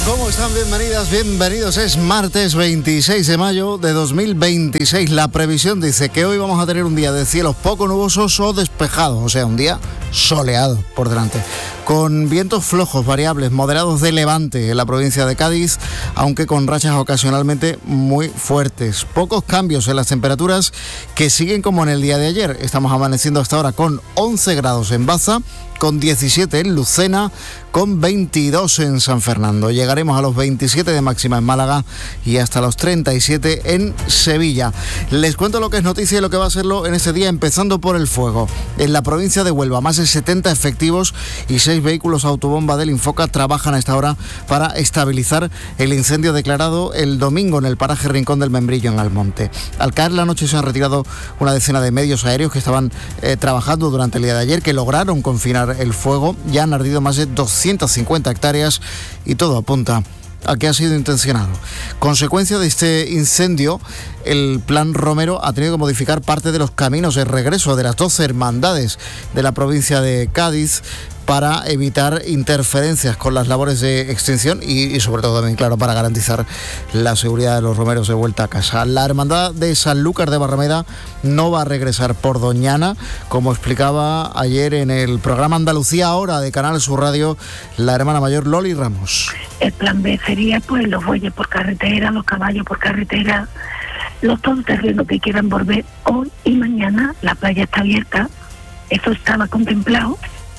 ¿Cómo están? Bienvenidas, bienvenidos. Es martes 26 de mayo de 2026. La previsión dice que hoy vamos a tener un día de cielos poco nubosos o despejados, o sea, un día soleado por delante, con vientos flojos, variables, moderados de levante en la provincia de Cádiz, aunque con rachas ocasionalmente muy fuertes. Pocos cambios en las temperaturas, que siguen como en el día de ayer. Estamos amaneciendo hasta ahora con 11 grados en Baza, con 17 en Lucena, con 22 en San Fernando. Llegaremos a los 27 de máxima en Málaga y hasta los 37 en Sevilla. Les cuento lo que es noticia y lo que va a serlo en este día, empezando por el fuego. En la provincia de Huelva, más de 70 efectivos y 6 vehículos autobomba del Infoca trabajan a esta hora para estabilizar el incendio declarado el domingo en el paraje Rincón del Membrillo, en Almonte. Al caer la noche se han retirado una decena de medios aéreos que estaban trabajando durante el día de ayer, que lograron confinar el fuego. Ya han ardido más de 250 hectáreas y todo apunta a que ha sido intencionado. Consecuencia de este incendio, el Plan Romero ha tenido que modificar parte de los caminos de regreso de las 12 hermandades de la provincia de Cádiz para evitar interferencias con las labores de extinción y sobre todo también, claro, para garantizar la seguridad de los romeros de vuelta a casa. La hermandad de Sanlúcar de Barrameda no va a regresar por Doñana, como explicaba ayer en el programa Andalucía Ahora de Canal Sur Radio la hermana mayor Loli Ramos. El plan B sería pues los bueyes por carretera, los caballos por carretera, los todoterrenos que quieran volver hoy y mañana. La playa está abierta, eso estaba contemplado.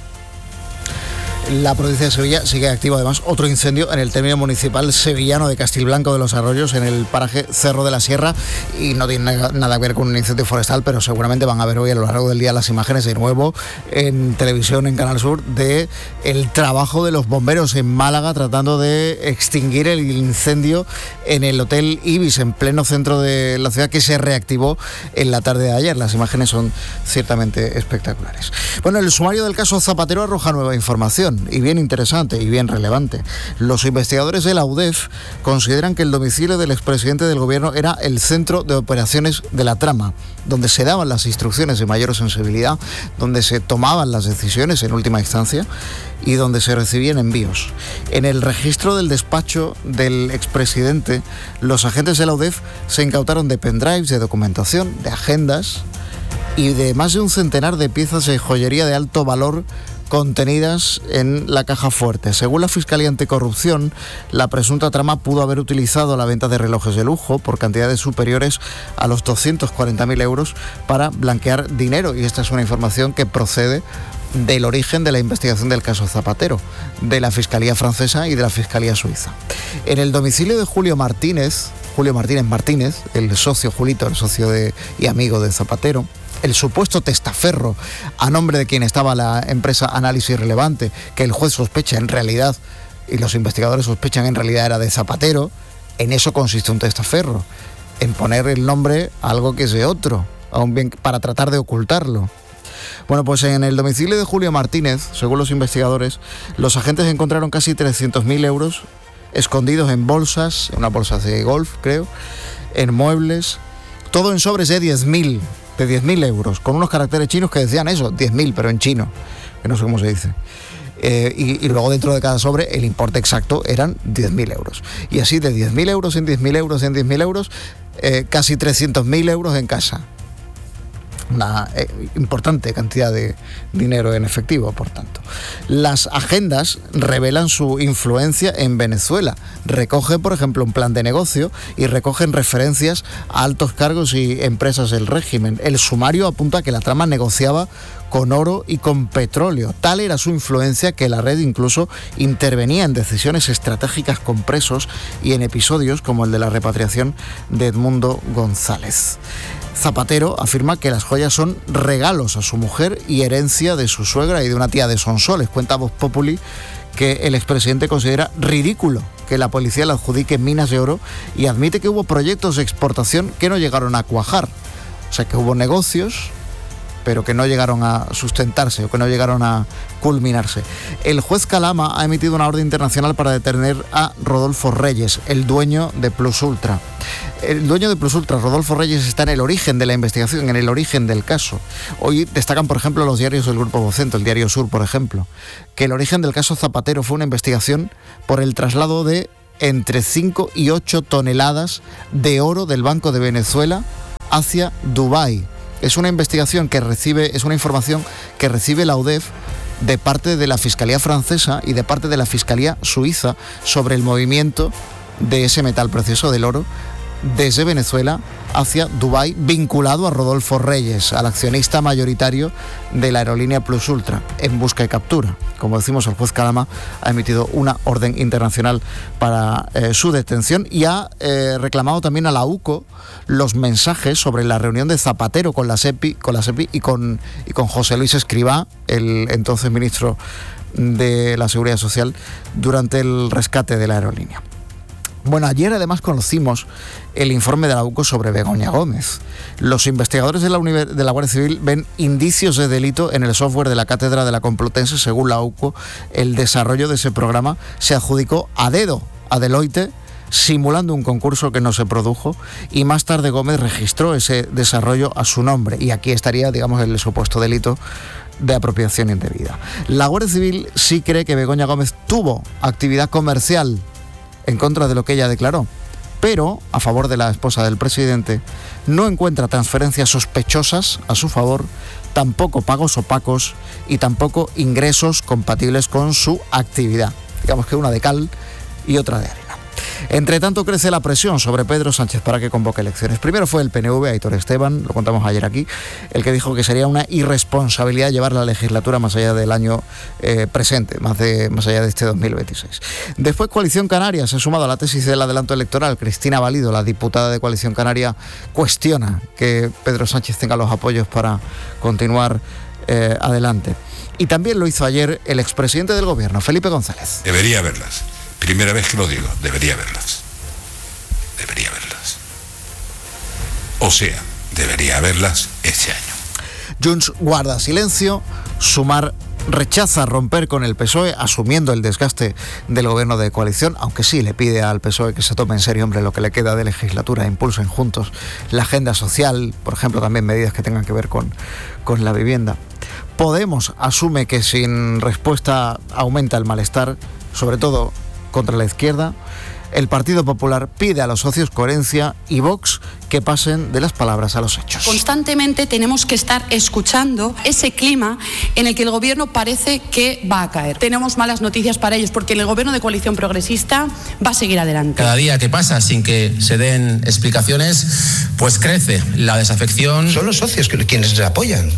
La provincia de Sevilla sigue activo además otro incendio en el término municipal sevillano de Castilblanco de los Arroyos, en el paraje Cerro de la Sierra, y no tiene nada que ver con un incendio forestal, pero seguramente van a ver hoy a lo largo del día las imágenes de nuevo en televisión, en Canal Sur, de el trabajo de los bomberos en Málaga tratando de extinguir el incendio en el Hotel Ibis, en pleno centro de la ciudad, que se reactivó en la tarde de ayer. Las imágenes son ciertamente espectaculares. Bueno, el sumario del caso Zapatero arroja nueva información, y bien interesante y bien relevante. Los investigadores de la UDEF consideran que el domicilio del expresidente del gobierno era el centro de operaciones de la trama, donde se daban las instrucciones de mayor sensibilidad, donde se tomaban las decisiones en última instancia y donde se recibían envíos. En el registro del despacho del expresidente, los agentes de la UDEF se incautaron de pendrives, de documentación, de agendas y de más de un centenar de piezas de joyería de alto valor contenidas en la caja fuerte. Según la Fiscalía Anticorrupción, la presunta trama pudo haber utilizado la venta de relojes de lujo por cantidades superiores a los 240.000 euros para blanquear dinero, y esta es una información que procede del origen de la investigación del caso Zapatero, de la Fiscalía francesa y de la Fiscalía suiza. En el domicilio de Julio Martínez Martínez, el socio Julito, el socio y amigo de Zapatero, el supuesto testaferro a nombre de quien estaba la empresa Análisis Relevante, que el juez sospecha en realidad, y los investigadores sospechan en realidad era de Zapatero. En eso consiste un testaferro, en poner el nombre a algo que es de otro, a un bien, para tratar de ocultarlo. Bueno, pues en el domicilio de Julio Martínez, según los investigadores, los agentes encontraron casi 300.000 euros escondidos en bolsas, en unas bolsas de golf, creo, en muebles, todo en sobres de 10.000 euros, con unos caracteres chinos que decían eso, 10.000, pero en chino, que no sé cómo se dice. Y luego dentro de cada sobre el importe exacto eran 10.000 euros. Y así de 10.000 euros en 10.000 euros en 10.000 euros, casi 300.000 euros en casa. Una importante cantidad de dinero en efectivo, por tanto. Las agendas revelan su influencia en Venezuela. Recogen, por ejemplo, un plan de negocio y recogen referencias a altos cargos y empresas del régimen. El sumario apunta a que la trama negociaba con oro y con petróleo. Tal era su influencia que la red incluso intervenía en decisiones estratégicas con presos y en episodios como el de la repatriación de Edmundo González. Zapatero afirma que las joyas son regalos a su mujer y herencia de su suegra y de una tía de Sonsoles. Cuenta Voz Populi que el expresidente considera ridículo que la policía le adjudique minas de oro y admite que hubo proyectos de exportación que no llegaron a cuajar. O sea, que hubo negocios, pero que no llegaron a sustentarse o que no llegaron a culminarse. El juez Calama ha emitido una orden internacional para detener a Rodolfo Reyes, el dueño de Plus Ultra. El dueño de Plus Ultra, Rodolfo Reyes, está en el origen de la investigación, en el origen del caso. Hoy destacan, por ejemplo, los diarios del Grupo Vocento, el Diario Sur, por ejemplo, que el origen del caso Zapatero fue una investigación por el traslado de entre 5 y 8 toneladas de oro del Banco de Venezuela hacia Dubái. Es una investigación que recibe, es una información que recibe la UDEF de parte de la Fiscalía francesa y de parte de la Fiscalía suiza sobre el movimiento de ese metal precioso del oro desde Venezuela hacia Dubái, vinculado a Rodolfo Reyes, al accionista mayoritario de la aerolínea Plus Ultra, en busca y captura. Como decimos, el juez Calama ha emitido una orden internacional para su detención y ha reclamado también a la UCO los mensajes sobre la reunión de Zapatero con la SEPI y con José Luis Escrivá, el entonces ministro de la Seguridad Social, durante el rescate de la aerolínea. Bueno, ayer además conocimos el informe de la UCO sobre Begoña Gómez. Los investigadores de la Guardia Civil ven indicios de delito en el software de la Cátedra de la Complutense. Según la UCO, el desarrollo de ese programa se adjudicó a dedo a Deloitte, simulando un concurso que no se produjo, y más tarde Gómez registró ese desarrollo a su nombre. Y aquí estaría, digamos, el supuesto delito de apropiación indebida. La Guardia Civil sí cree que Begoña Gómez tuvo actividad comercial en contra de lo que ella declaró, pero a favor de la esposa del presidente no encuentra transferencias sospechosas a su favor, tampoco pagos opacos y tampoco ingresos compatibles con su actividad. Digamos que una de cal y otra de arena. Entre tanto, crece la presión sobre Pedro Sánchez para que convoque elecciones. Primero fue el PNV, Aitor Esteban, lo contamos ayer aquí, el que dijo que sería una irresponsabilidad llevar la legislatura más allá del año presente, más allá de este 2026. Después, Coalición Canaria se ha sumado a la tesis del adelanto electoral. Cristina Valido, la diputada de Coalición Canaria, cuestiona que Pedro Sánchez tenga los apoyos para continuar adelante. Y también lo hizo ayer el expresidente del gobierno, Felipe González. Debería haberlas. Primera vez que lo digo, debería haberlas. Debería haberlas. O sea, debería haberlas este año. Junts guarda silencio, Sumar rechaza romper con el PSOE, asumiendo el desgaste del gobierno de coalición, aunque sí le pide al PSOE que se tome en serio, hombre, lo que le queda de legislatura, impulsen juntos la agenda social, por ejemplo, también medidas que tengan que ver con la vivienda. Podemos asume que sin respuesta aumenta el malestar, sobre todo contra la izquierda. El Partido Popular pide a los socios coherencia y Vox que pasen de las palabras a los hechos. Constantemente tenemos que estar escuchando ese clima en el que el gobierno parece que va a caer. Tenemos malas noticias para ellos porque el gobierno de coalición progresista va a seguir adelante. Cada día que pasa sin que se den explicaciones, pues crece la desafección. Son los socios quienes les apoyan.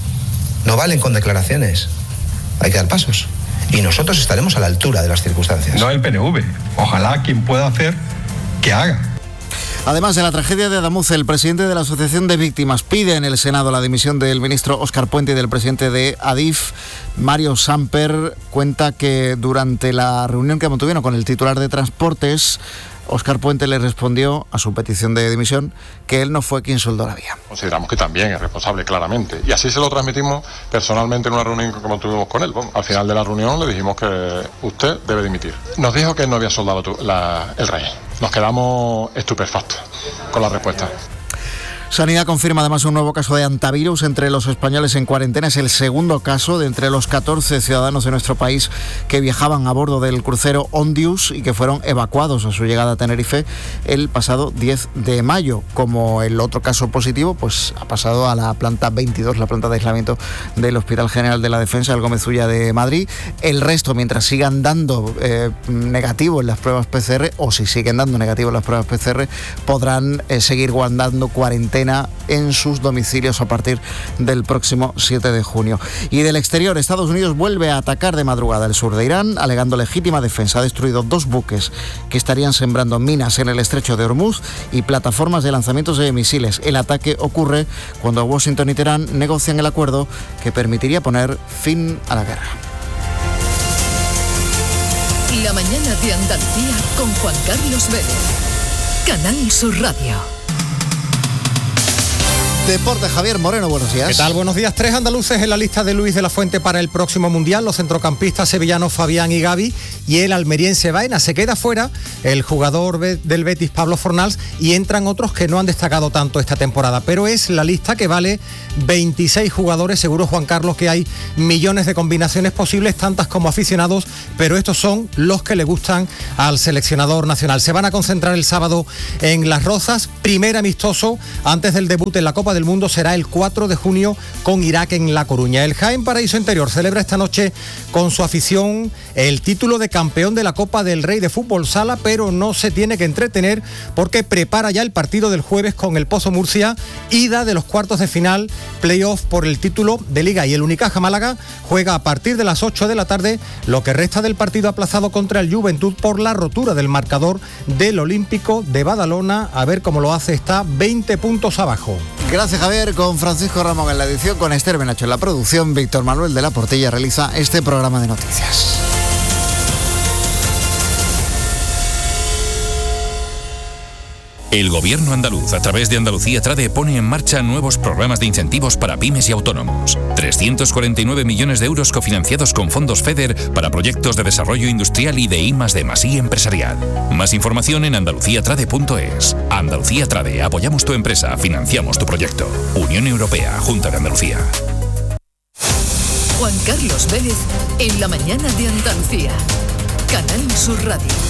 No valen con declaraciones. Hay que dar pasos. Y nosotros estaremos a la altura de las circunstancias. No el PNV. Ojalá quien pueda hacer, que haga. Además de la tragedia de Adamuz, el presidente de la Asociación de Víctimas pide en el Senado la dimisión del ministro Óscar Puente y del presidente de Adif, Mario Samper. Cuenta que durante la reunión que mantuvieron con el titular de Transportes, Óscar Puente le respondió a su petición de dimisión que él no fue quien soldó la vía. Consideramos que también es responsable, claramente. Y así se lo transmitimos personalmente en una reunión que mantuvimos con él. Bueno, al final de la reunión le dijimos que usted debe dimitir. Nos dijo que él no había soldado el rey. Nos quedamos estupefactos con la respuesta. Sanidad confirma además un nuevo caso de hantavirus entre los españoles en cuarentena. Es el segundo caso de entre los 14 ciudadanos de nuestro país que viajaban a bordo del crucero Ondius y que fueron evacuados a su llegada a Tenerife el pasado 10 de mayo. Como el otro caso positivo, pues ha pasado a la planta 22, la planta de aislamiento del Hospital General de la Defensa, el Gómez Ulla de Madrid. El resto, mientras sigan dando negativo en las pruebas PCR, o si siguen dando negativo en las pruebas PCR, podrán seguir guardando cuarentena en sus domicilios a partir del próximo 7 de junio. Y del exterior, Estados Unidos vuelve a atacar de madrugada el sur de Irán, alegando legítima defensa. Ha destruido 2 buques que estarían sembrando minas en el estrecho de Hormuz y plataformas de lanzamientos de misiles. El ataque ocurre cuando Washington y Teherán negocian el acuerdo que permitiría poner fin a la guerra. La mañana de Andalucía con Juan Carlos Vélez. Canal Sur Radio. Deporte, Javier Moreno, buenos días. ¿Qué tal? Buenos días. 3 andaluces en la lista de Luis de la Fuente para el próximo Mundial. Los centrocampistas sevillanos Fabián y Gavi, y el almeriense Baena. Se queda fuera el jugador del Betis Pablo Fornals, y entran otros que no han destacado tanto esta temporada, pero es la lista que vale 26 jugadores. Seguro, Juan Carlos, que hay millones de combinaciones posibles, tantas como aficionados, pero estos son los que le gustan al seleccionador nacional. Se van a concentrar el sábado en Las Rozas. Primer amistoso antes del debut en la Copa del Mundo será el 4 de junio con Irak en La Coruña. El Jaén Paraíso Interior celebra esta noche con su afición el título de campeón de la Copa del Rey de Fútbol Sala, pero no se tiene que entretener porque prepara ya el partido del jueves con el Pozo Murcia, ida de los cuartos de final, playoff por el título de Liga. Y el Unicaja Málaga juega a partir de las 8 de la tarde lo que resta del partido aplazado contra el Juventud por la rotura del marcador del Olímpico de Badalona. A ver cómo lo hace, está 20 puntos abajo. Gracias, Javier. Con Francisco Ramón en la edición, con Esther Benacho en la producción, Víctor Manuel de la Portilla realiza este programa de noticias. El Gobierno andaluz, a través de Andalucía Trade, pone en marcha nuevos programas de incentivos para pymes y autónomos. 349 millones de euros cofinanciados con fondos FEDER para proyectos de desarrollo industrial y de I+D+I empresarial. Más información en andaluciatrade.es. Andalucía Trade, apoyamos tu empresa, financiamos tu proyecto. Unión Europea, Junta de Andalucía. Juan Carlos Vélez, en la mañana de Andalucía. Canal Sur Radio.